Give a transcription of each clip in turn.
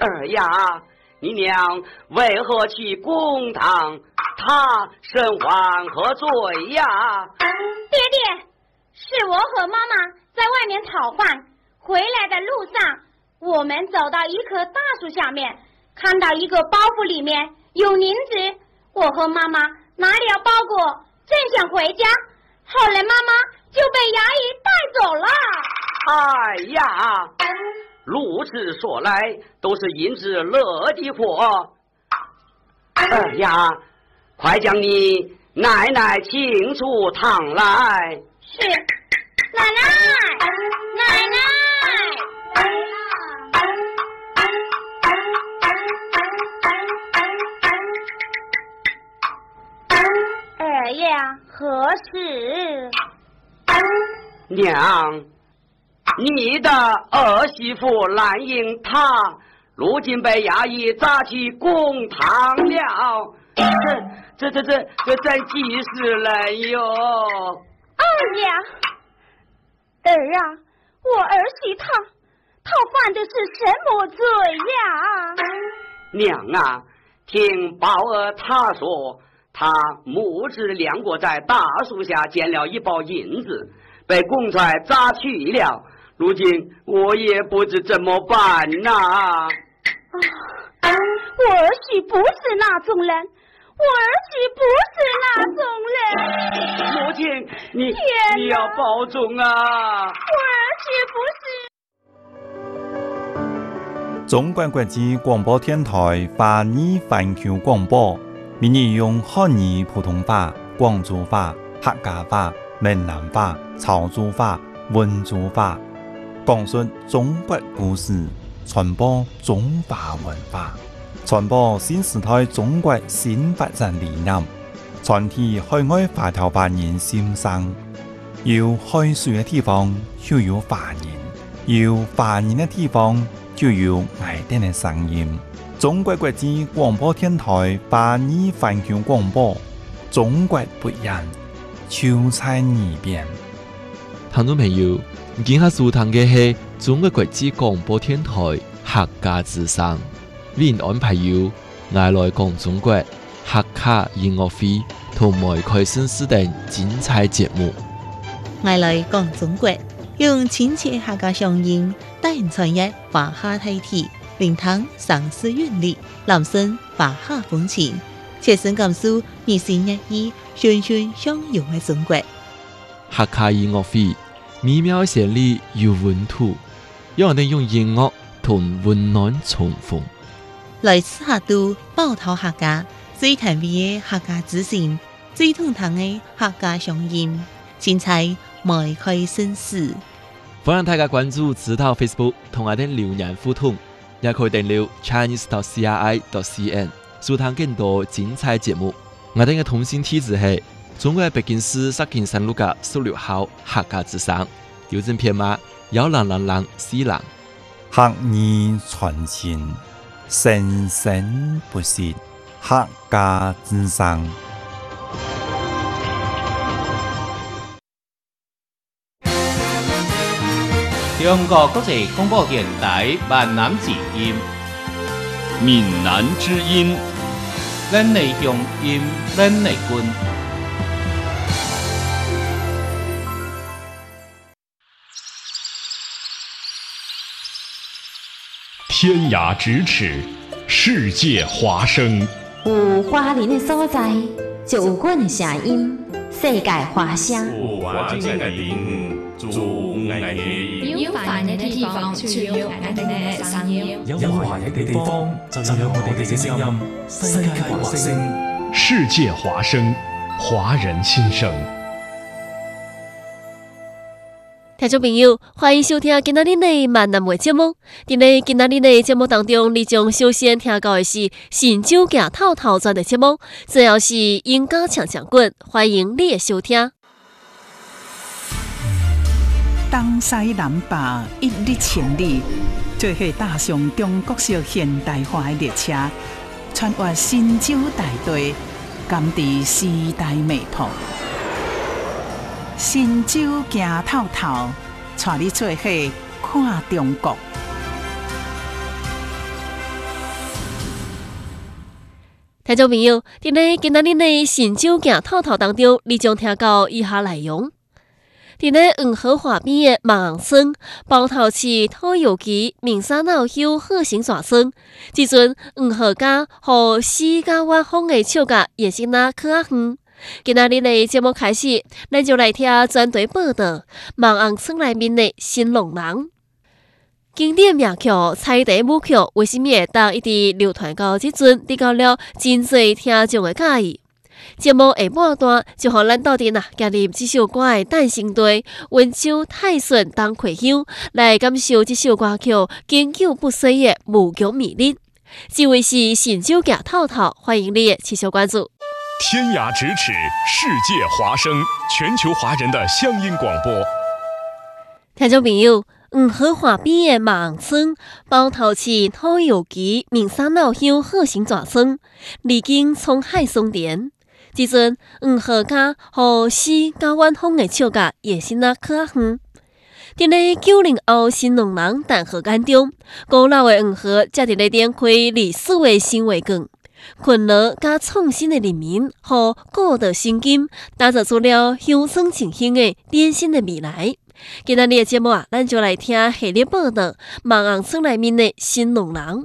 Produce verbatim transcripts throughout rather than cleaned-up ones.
儿呀，你娘为何去公堂？她身患何罪呀？ 爹爹，是我和妈妈在外面讨饭，回来的路上，我们走到一棵大树下面，看到一个包袱里面有银子，我和妈妈拿了包裹，正想回家，后来妈妈就被衙役带走了。 哎呀，如此说来，都是银子惹的祸。哎呀，快将你奶奶请出堂来。 是，奶奶，奶奶。二爷何事？ 娘，你的儿媳妇兰英她如今被衙役抓去公堂了，这这这这这真急死了哟！ 二爷，儿啊，我儿媳她她犯的是什么罪呀？ 娘啊，听宝儿她说，她母子两个在大树下捡了一包银子，被公差抓去了。如今我也不知怎么办呐、啊！ 啊，我儿媳不是那种人，我儿媳不是那种人。 母亲，你你要保重啊！ 我儿媳不是。中国国际广播电台华语环球广播，闽语用汉语、普通话、广州话、客家话、闽南话、潮州话、温州话，讲述中国故事，传播中华文化，传播新时代中国新发展理念，传递海外华侨华人心声。有海水的地方就有华人，有华人的地方就有爱丁的声音。中国国际广播电台华语环球广播，中国不一样，就在耳边。 聽眾朋友，今下收聽嘅係中國國際廣播電台客家之聲，為您安排有愛來講中國客家音樂會同埋開新視等精彩節目。 愛來講中國，用親切客家聲音帶人傳譯華夏大體，聆聽上詩韻律，朗聲華夏風情，切身感受二十一億循循相融嘅中國。 客家音樂會美妙旋律有溫度，讓我哋用音樂同溫暖重逢。 來自客都寶島客家最甜美嘅客家之聲，最通透嘅客家聲音，精彩邁開新事。 歡迎大家關注指導 Facebook 同我哋留言互動，也可以訂閱 Chinese dot C R I dot C N 收聽更多精彩節目。我哋嘅通信地址係中國北京市石景山路嘅十六號客家之聲，郵政編碼幺零零零四零。 客語傳情，生生不息，客家之聲。 中國國際廣播電台閩南之音， 閩南之音， 咱的鄉音，咱的根。 天涯咫尺，世界華聲。 有華人的所在，就有阮的聲音，世界華聲。 有華人的地方，就有愛的音。 有華人的地方，就有愛的聲音。 有華人的地方，就有我哋嘅聲音。世界華聲， 世界華聲，華人心聲。 聽眾朋友，歡迎收聽今仔日的閩南話節目。在呢今仔日的節目當中，你將首先聽到的是新酒夾透透轉的節目，最後是音樂搶搶棍，歡迎你的收聽。 東西南北一日千里，做伙踏上中國式現代化的列車，穿越新州大地，甘知時代脈搏。新酒行透透，帶你做伙看中國。 听众朋友，伫咧今仔日的神州行透透当中，你将听到以下内容。伫咧黄河河边的望村，包头市土油机名山老乡好生蛇村，即阵黄河家和四甲湾风的笑甲也是那可啊远。今仔日的节目开始，咱就来听专题报道望红村内面的新农人。经典名曲《彩蝶舞曲》为什么会当一直流传到即阵，得到了真侪听众的喜意？节目下半段就互咱到底呐，加入这首歌的诞生地温州泰顺东葵乡，来感受这首歌曲经久不衰的无穷魅力。这位是神州行透透，欢迎你持续关注。 天涯咫尺，世界华声，全球华人的乡音广播。 听众朋友。黄河河边的望村，包头市土油机名山老乡好生蛇村，历经沧海桑田。即阵黄河家和四甲湾风的笑甲也是那可啊远。伫咧九零后新农人谈话间中，古老的黄河才伫咧展开历史的新画卷，困难加创新的人民和古道新金，打造出了乡村振兴的典型的未来。今仔日的节目啊，咱就来听系列报道望红村内面的新农人。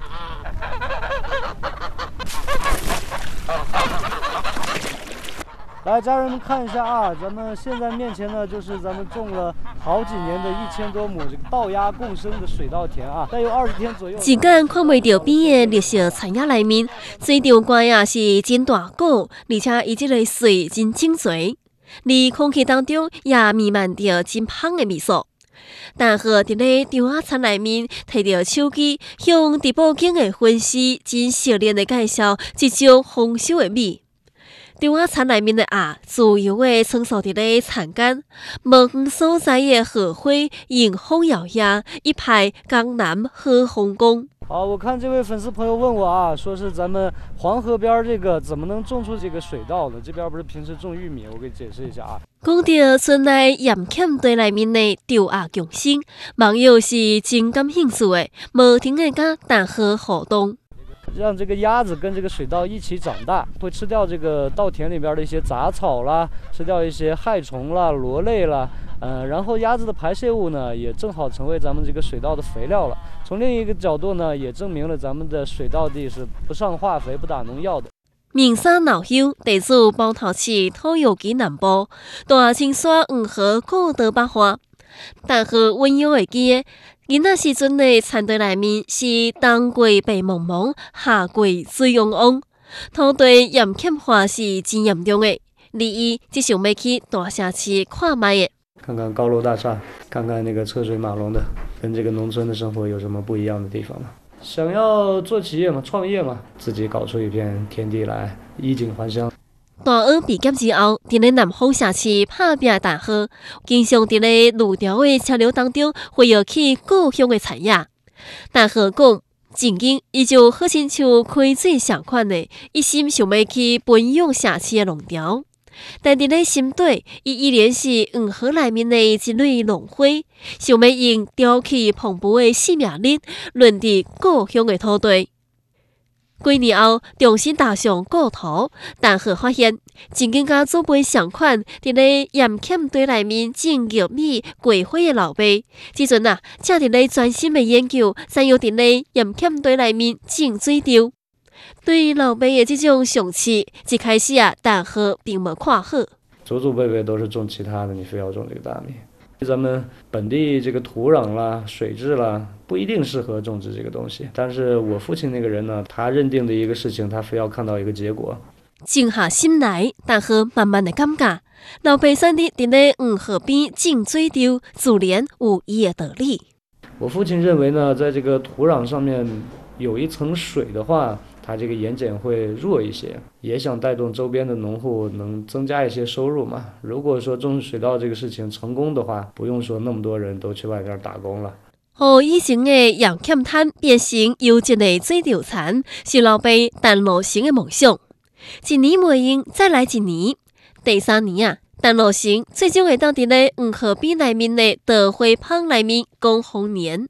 来，家人们看一下啊，咱们现在面前呢，就是咱们种了好几年的一千多亩这个稻芽共生的水稻田啊，再有二十天左右。只间看袂到边的绿色产业内面，水稻瓜啊是真大果，而且伊这个水真清水。伫空气当中也弥漫着真香的味素。但是伫咧稻仔田内面，摕着手机向直播间的粉丝真熟练的介绍这种丰收的美。稻仔田内面的鸭自由的穿梭伫咧田间，无远所在的荷花迎风摇曳，一派江南好风光。 好，我看这位粉丝朋友问我啊，说是咱们黄河边这个怎么能种出这个水稻呢？这边不是平时种玉米，我给解释一下啊。 讲到村内盐碱地内面的稻芽共生，网友是真感兴趣的，无停的甲谈话互动。 让这个鸭子跟这个水稻一起长大，会吃掉这个稻田里边的一些杂草啦，吃掉一些害虫啦、螺类啦。呃，然后鸭子的排泄物呢，也正好成为咱们这个水稻的肥料了。从另一个角度呢，也证明了咱们的水稻地是不上化肥、不打农药的。 名山老乡地处包头市土油机南部，大青山黄河古道百花，但是温柔会记的，囡仔时阵的田地内面是冬季白茫茫，夏季水汪汪，土地盐碱化是真严重的。你伊只想要去大城市看卖的。 看看高楼大厦，看看那个车水马龙的，跟这个农村的生活有什么不一样的地方吗？想要做企业嘛，创业嘛，自己搞出一片天地来，衣锦还乡。 大学毕业之后，伫咧南方城市打拼大学，经常伫咧路条的车流当中回游去故乡的产业。大学讲，曾经伊就好亲像开水相款的，一心想要去奔涌城市的浪潮。但伫咧心底，伊依然是黄河内面的一蕊浪花，想要用朝气蓬勃的生命力润伫故乡的土地。几年后，重新踏上故土，但是发现，曾经甲祖辈相款伫咧盐碱地内面种玉米、桂花的老爸，即阵啊，正伫咧专心的研究，怎样伫咧盐碱地内面种水稻。对于老爸的这种想起，一开始啊，但是并没看好。 祖祖辈辈都是种其他的，你非要种这个大米，咱们本地这个土壤啦、水质啦，不一定适合种植这个东西。但是我父亲那个人呢，他认定的一个事情，他非要看到一个结果。 静下心来，但是慢慢的感觉，老爸选择伫咧黄河边种水稻，自然有伊的道理。 我父亲认为呢，在这个土壤上面有一层水的话，它这个盐碱会弱一些，也想带动周边的农户能增加一些收入嘛。如果说种水稻这个事情成功的话，不用说那么多人都去外边打工了。 互以前的盐碱滩变成优质的水稻田，是老爸但路行的梦想。一年未用，再来一年。第三年啊，但路行最终会当伫咧黄河边内面的稻花棚内面讲丰年。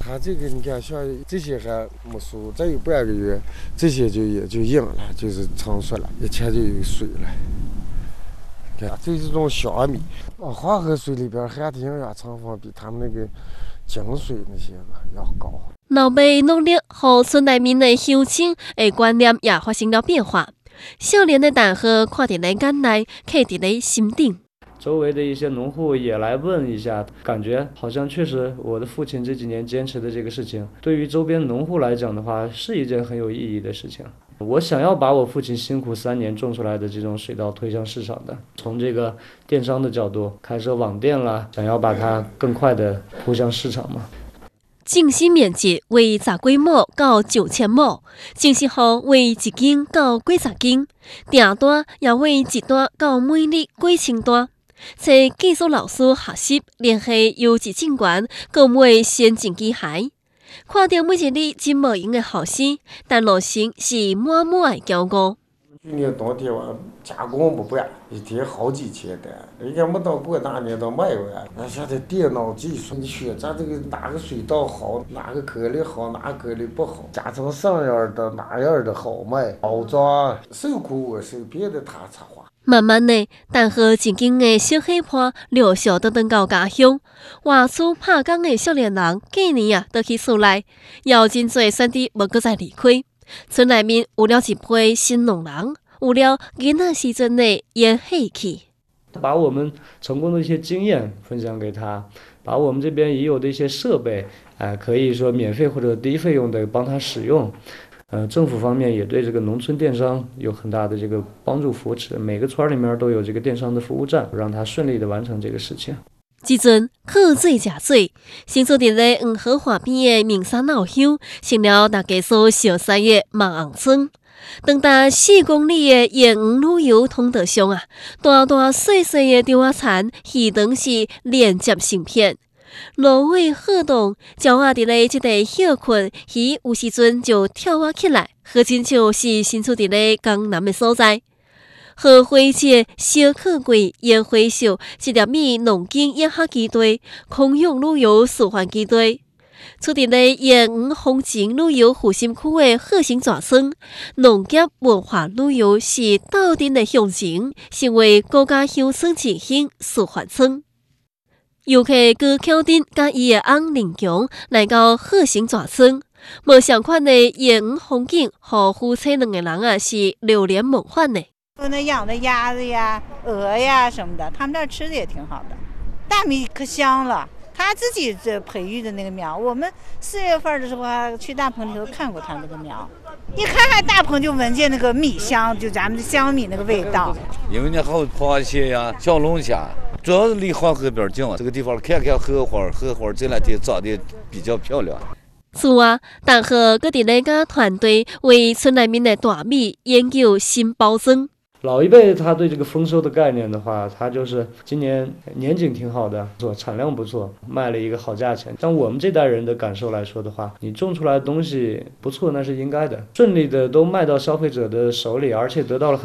它这个你看，像这些还没熟，再有半个月，这些就也就硬了，就是成熟了，一切就有水了。看，这是种小米，啊，黄河水里边含碘氧成分比他们那个井水那些个要高。 老辈努力和村内民的乡亲的观念也发生了变化。少年的蛋壳看伫咧眼内，刻伫咧心顶。 周围的一些农户也来问一下，感觉好像确实我的父亲这几年坚持的这个事情，对于周边农户来讲的话，是一件很有意义的事情。我想要把我父亲辛苦三年种出来的这种水稻推向市场的，从这个电商的角度开设网店啦，想要把它更快的铺向市场嘛。 净息面积为十几亩到九千亩，净息户为一斤到几十斤，订单也为一单到每日几千单。找技术老师学习，联系优质景观，购买先进机械。看到每一日真无用的后生，但内心是满满的骄傲。 去年冬天我加工不办，一天好几千单，人家没到过大年都卖完。那现在电脑技术，你选择这个哪个水稻好，哪个颗粒好，哪个颗粒不好，加成什么样的哪样的好卖，包装受苦我受，别的他策划。 慢慢的，但和正经的小伙伴陆续都回到家乡，外出打工的少年人，过年啊都去厝内，有真侪选择无搁再离开。村内面有了一批新农人，有了囡仔时阵的演戏气。 把我们成功的一些经验分享给他，把我们这边已有的一些设备，哎、呃，可以说免费或者低费用的帮他使用。呃，政府方面也对这个农村电商有很大的这个帮助扶持，每个村里面都有这个电商的服务站，让他顺利的完成这个事情。 即阵靠水食水，先做伫咧黄河岸边的名山老乡，成了大家所熟悉的望红村。长达四公里的盐黄旅游通道上啊，大大细细的稻仔田，鱼塘是连接成片。芦苇鹤动，鸟仔伫咧即个休困，鱼有时阵就跳啊起来，好亲像是身处伫咧江南的所在。荷花节、烧烤柜、烟花秀，一粒米农经野客基地、空涌旅游示范基地。处伫咧盐黄风情旅游核心区的鹤城大村，农业文化旅游是斗阵的象征，成为国家乡村振兴示范村。游客高巧丁甲伊的翁林强来到鹤城大村，无相款的盐黄风景，和夫妻两个人啊是流连忘返的。 那养的鸭子呀、鹅呀什么的，他们那儿吃的也挺好的，大米可香了。他自己这培育的那个苗，我们四月份的时候还去大棚里头看过他那个苗，一看看大棚就闻见那个米香，就咱们的香米那个味道。 因为那好螃蟹呀、小龙虾，主要是离黄河边近，这个地方看看荷花，荷花这两天长得比较漂亮。 此外，大河搁伫咧甲团队为村内面的大米研究新包装。 老一辈他对这个丰收的概念的话，他就是今年年景挺好的，做产量不错，卖了一个好价钱。像我们这代人的感受来说的话，你种出来的东西不错，那是应该的，顺利的都卖到消费者的手里，而且得到了很